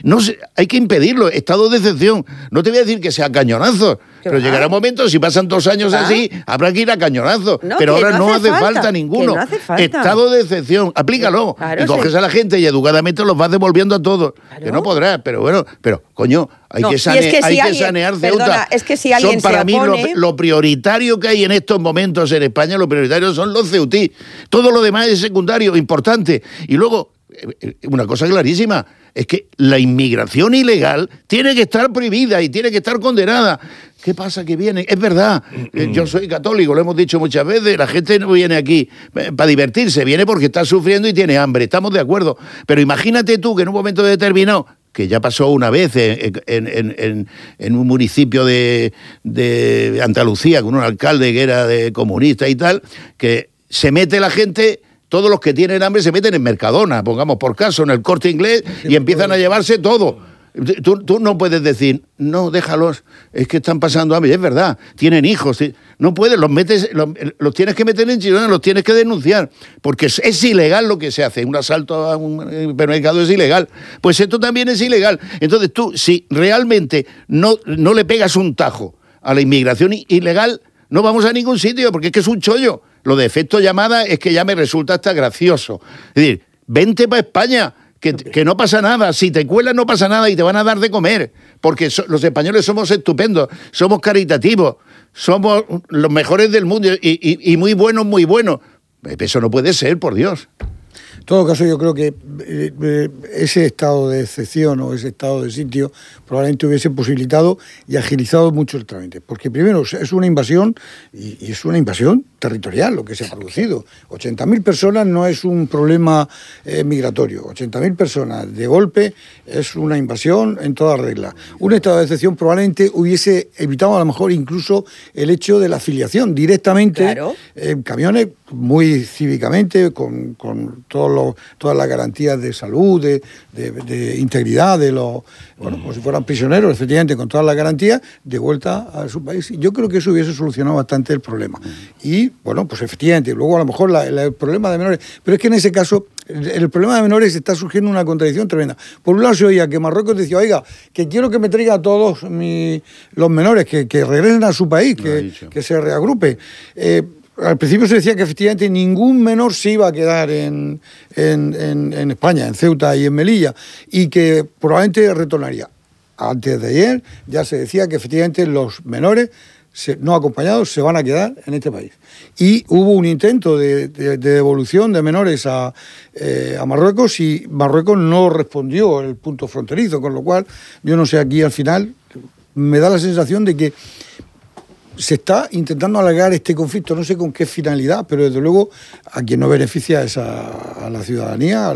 No sé, hay que impedirlo, estado de excepción. No te voy a decir que sea cañonazo, pero llegará un momento, si pasan 2 años así, habrá que ir a cañonazo. No, pero ahora no hace falta falta ninguno. no hace falta. Estado de excepción, aplícalo. Claro, y coges a la gente y educadamente los vas devolviendo a todos. Claro. Que no podrás, pero bueno, coño, hay que sanear Ceuta. Perdona, es que si alguien Son para se mí opone... lo prioritario que hay en estos momentos en España, lo prioritario son los ceutí. Todo lo demás es secundario, importante. Y luego, una cosa clarísima, es que la inmigración ilegal tiene que estar prohibida y tiene que estar condenada. ¿Qué pasa que viene? Es verdad, yo soy católico, lo hemos dicho muchas veces, la gente no viene aquí para divertirse, viene porque está sufriendo y tiene hambre, estamos de acuerdo. Pero imagínate tú que en un momento determinado, que ya pasó una vez en un municipio de Andalucía, con un alcalde que era comunista y tal, que se mete la gente... Todos los que tienen hambre se meten en Mercadona, pongamos por caso, en el Corte Inglés, y empiezan a llevarse todo. Tú no puedes decir, no, déjalos, es que están pasando hambre. Es verdad, tienen hijos. No puedes, los tienes que meter en Girona, los tienes que denunciar, porque es ilegal lo que se hace. Un asalto a un supermercado es ilegal. Pues esto también es ilegal. Entonces tú, si realmente no le pegas un tajo a la inmigración ilegal, no vamos a ningún sitio, porque es que es un chollo. Lo de efecto llamada es que ya me resulta hasta gracioso. Es decir, vente para España, que no pasa nada. Si te cuelas no pasa nada y te van a dar de comer. Porque los españoles somos estupendos, somos caritativos, somos los mejores del mundo y muy buenos, muy buenos. Eso no puede ser, por Dios. En todo caso, yo creo que ese estado de excepción o ese estado de sitio probablemente hubiese posibilitado y agilizado mucho el trámite. Porque primero es una invasión y es una invasión territorial lo que se ha producido. 80.000 personas no es un problema migratorio. 80.000 personas de golpe es una invasión en toda regla. Un estado de excepción probablemente hubiese evitado a lo mejor incluso el hecho de la afiliación directamente en camiones muy cívicamente, con todas las garantías de salud, de integridad, como si fueran prisioneros, efectivamente, con todas las garantías, de vuelta a su país. Y yo creo que eso hubiese solucionado bastante el problema. Y, bueno, pues efectivamente, luego a lo mejor el problema de menores, pero es que en ese caso, el problema de menores está surgiendo una contradicción tremenda. Por un lado se oía que Marruecos decía, oiga, que quiero que me traiga a todos los menores, que regresen a su país, que se reagrupe. Al principio se decía que efectivamente ningún menor se iba a quedar en España, en Ceuta y en Melilla, y que probablemente retornaría. Antes de ayer ya se decía que efectivamente los menores no acompañados se van a quedar en este país. Y hubo un intento de devolución de menores a Marruecos y Marruecos no respondió el punto fronterizo, con lo cual yo no sé, aquí al final me da la sensación de que se está intentando alargar este conflicto, no sé con qué finalidad, pero desde luego a quien no beneficia es a la ciudadanía, a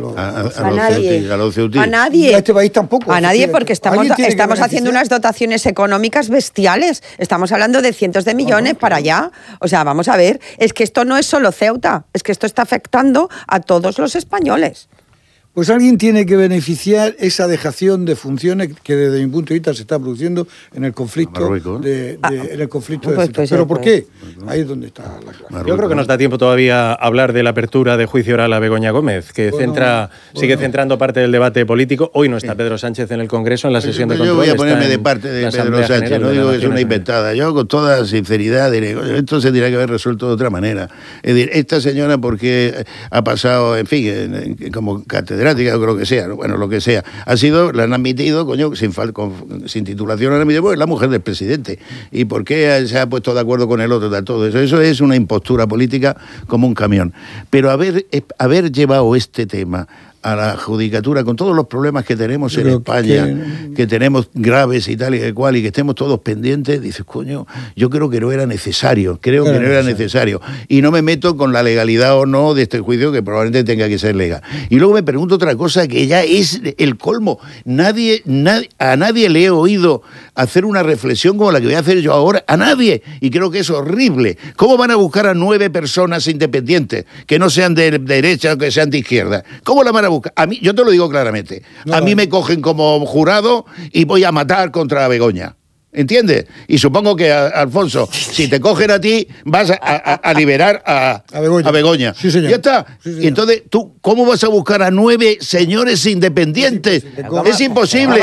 los ceutí. A nadie. A este país tampoco. A nadie, porque estamos haciendo unas dotaciones económicas bestiales. Estamos hablando de cientos de millones para allá. O sea, vamos a ver, es que esto no es solo Ceuta, es que esto está afectando a todos los españoles. Pues alguien tiene que beneficiar esa dejación de funciones que desde mi punto de vista se está produciendo en el conflicto ¿Pero por qué? Ahí es donde está la clave. Yo creo que nos da tiempo todavía hablar de la apertura de juicio oral a Begoña Gómez, que sigue centrando parte del debate político. Hoy no está Pedro Sánchez en el Congreso, en la sesión de control. Yo voy a ponerme de parte de Pedro Sánchez, no digo que es una inventada. Yo con toda sinceridad diré, esto se tendría que haber resuelto de otra manera. Es decir, esta señora porque ha pasado, en fin, como catedrática, creo que sea, bueno, lo que sea, la han admitido, coño, sin titulación, han admitido, pues es la mujer del presidente. ¿Y por qué se ha puesto de acuerdo con el otro? Todo eso es una impostura política como un camión. Pero haber llevado este tema a la judicatura con todos los problemas que tenemos en España, que tenemos graves y tal y cual, y que estemos todos pendientes, dices, coño, yo creo que no era necesario, y no me meto con la legalidad o no de este juicio, que probablemente tenga que ser legal. Y luego me pregunto otra cosa que ya es el colmo. A nadie le he oído hacer una reflexión como la que voy a hacer yo ahora, a nadie, y creo que es horrible. ¿Cómo van a buscar a 9 personas independientes que no sean de derecha o que sean de izquierda? ¿Cómo la van a buscar? A mí, yo te lo digo claramente, a mí me cogen como jurado y voy a matar contra Begoña. ¿Entiendes? Y supongo que, Alfonso, si te cogen a ti, vas a liberar a Begoña. Sí, señor. Ya está. Sí, señor. Y entonces, ¿tú cómo vas a buscar a 9 señores independientes? Es imposible.